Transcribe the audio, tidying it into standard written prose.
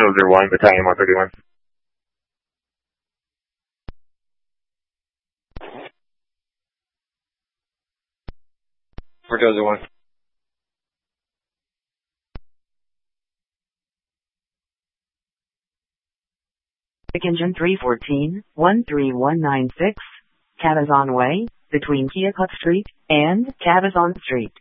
001, Battalion 131. 4001. Engine 314, 13196, Cabazon Way, between Keokuk Street and Cabazon Street.